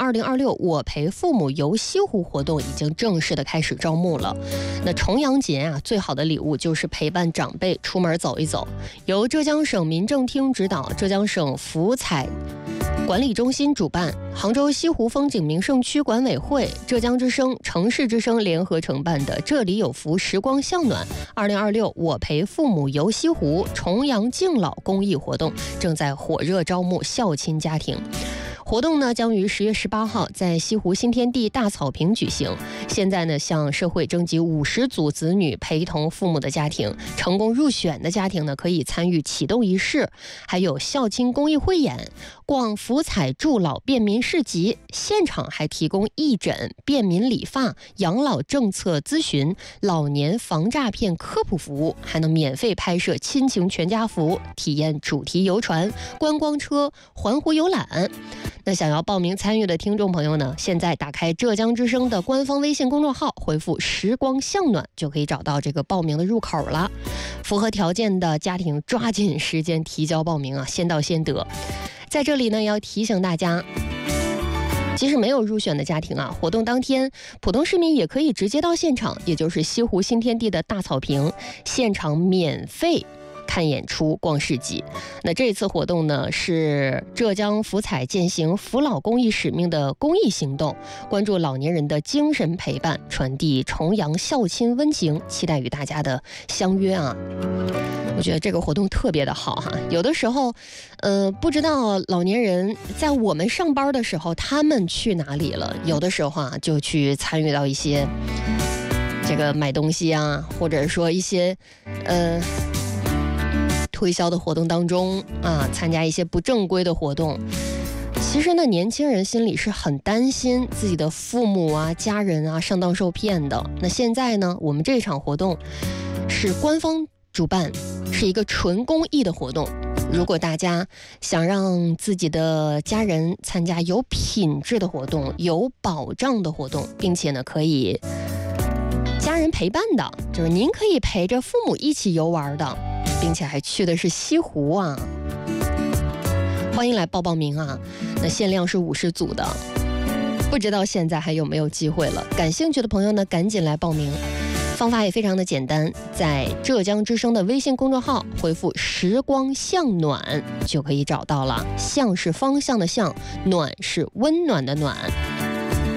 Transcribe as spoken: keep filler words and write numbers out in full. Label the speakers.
Speaker 1: 二零二六我陪父母游西湖活动已经正式的开始招募了。那重阳节啊，最好的礼物就是陪伴长辈出门走一走。由浙江省民政厅指导，浙江省福彩管理中心主办，杭州西湖风景名胜区管委会、浙江之声、城市之声联合承办的这里有福时光向暖二零二六我陪父母游西湖重阳敬老公益活动正在火热招募孝亲家庭。活动呢将于十月十八号在西湖新天地大草坪举行。现在呢向社会征集五十组子女陪同父母的家庭，成功入选的家庭呢可以参与启动仪式，还有孝亲公益汇演、逛福彩助老便民市集，现场还提供义诊、便民理发、养老政策咨询、老年防诈骗科普服务，还能免费拍摄亲情全家福，体验主题游船、观光车、环湖游览。那想要报名参与的听众朋友呢，现在打开浙江之声的官方微信公众号，回复时光向暖就可以找到这个报名的入口了。符合条件的家庭抓紧时间提交报名啊，先到先得。在这里呢，也要提醒大家，即使没有入选的家庭啊，活动当天普通市民也可以直接到现场，也就是西湖新天地的大草坪，现场免费看演出、逛市集。那这次活动呢，是浙江福彩践行扶老公益使命的公益行动，关注老年人的精神陪伴，传递重阳孝亲温情，期待与大家的相约啊！我觉得这个活动特别的好哈。有的时候，呃，不知道老年人在我们上班的时候，他们去哪里了？有的时候啊，就去参与到一些这个买东西啊，或者说一些呃。推销的活动当中啊，参加一些不正规的活动。其实呢，年轻人心里是很担心自己的父母啊、家人啊上当受骗的。那现在呢，我们这场活动是官方主办，是一个纯公益的活动。如果大家想让自己的家人参加有品质的活动、有保障的活动，并且呢可以家人陪伴的，就是您可以陪着父母一起游玩的，并且还去的是西湖啊，欢迎来报报名啊！那限量是五十组的，不知道现在还有没有机会了？感兴趣的朋友呢，赶紧来报名。方法也非常的简单，在浙江之声的微信公众号回复时光向暖就可以找到了。向是方向的向，暖是温暖的暖。